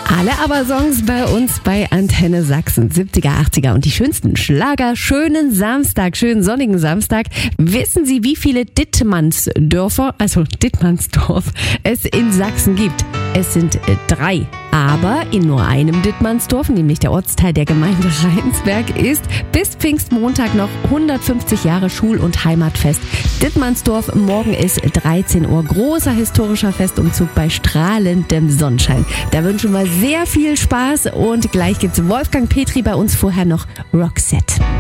Alle aber Songs bei uns bei Antenne Sachsen, 70er, 80er und die schönsten Schlager. Schönen Samstag, schönen sonnigen Samstag. Wissen Sie, wie viele Dittmannsdörfer, also Dittmannsdorf, es in Sachsen gibt? Es sind 3. Aber in nur einem Dittmannsdorf, nämlich der Ortsteil der Gemeinde Rheinsberg, ist bis Pfingstmontag noch 150 Jahre Schul- und Heimatfest. Dittmannsdorf, morgen ist 13 Uhr. Großer historischer Festumzug bei strahlendem Sonnenschein. Da wünschen wir sehr viel Spaß und gleich gibt's Wolfgang Petri bei uns, vorher noch Roxette.